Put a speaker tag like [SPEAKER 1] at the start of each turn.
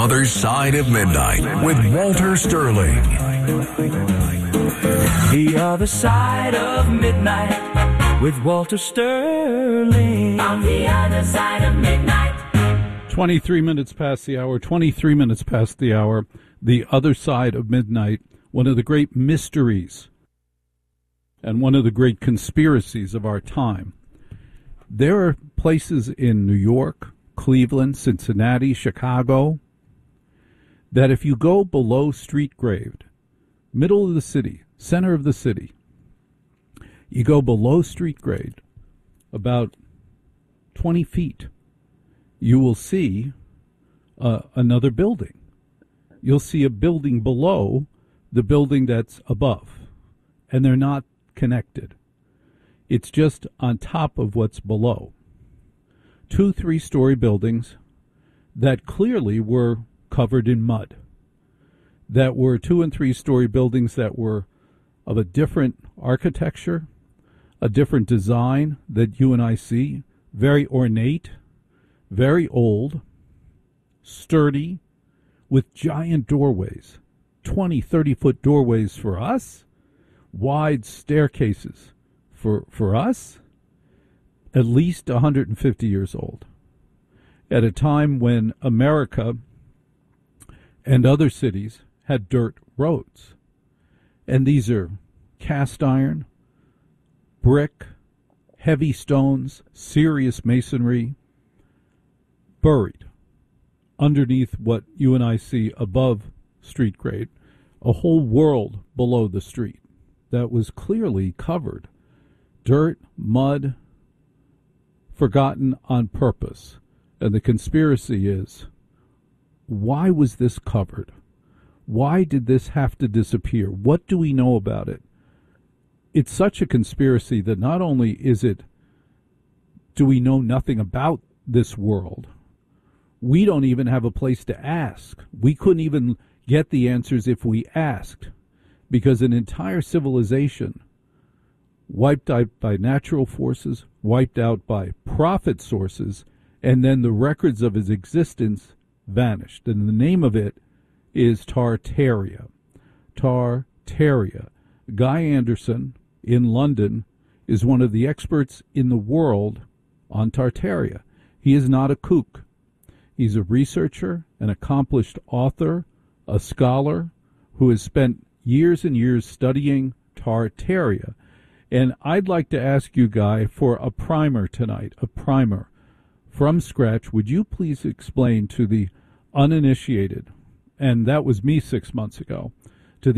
[SPEAKER 1] Other Side of Midnight with Walter Sterling.
[SPEAKER 2] The Other Side of Midnight with Walter Sterling.
[SPEAKER 3] On the Other Side of Midnight.
[SPEAKER 4] 23 minutes past the hour, 23 minutes past the hour. The Other Side of Midnight, one of the great mysteries and one of the great conspiracies of our time. There are places in New York, Cleveland, Cincinnati, Chicago, that if you go below street grade, middle of the city, center of the city, you go below street grade about 20 feet, you will see another building. You'll see a building below the building that's above, and they're not connected. It's just on top of what's below. 2 3-story buildings that clearly were covered in mud, that were 2 and 3-story buildings that were of a different architecture, a different design that you and I see, very ornate, very old, sturdy, with giant doorways, 20, 30-foot doorways for us, wide staircases for us, at least 150 years old, at a time when America and other cities had dirt roads. And these are cast iron, brick, heavy stones, serious masonry, buried underneath what you and I see above street grade, a whole world below the street that was clearly covered. Dirt, mud, forgotten on purpose. And the conspiracy is, why was this covered? Why did this have to disappear? What do we know about it? It's such a conspiracy that not only do we know nothing about this world, we don't even have a place to ask. We couldn't even get the answers if we asked, because an entire civilization wiped out by natural forces, wiped out by profit sources, and then the records of his existence vanished. And the name of it is Tartaria. Tartaria. Guy Anderson in London is one of the experts in the world on Tartaria. He is not a kook. He's a researcher, an accomplished author, a scholar who has spent years and years studying Tartaria. And I'd like to ask you, Guy, for a primer tonight, a primer from scratch. Would you please explain to the uninitiated, and that was me 6 months ago,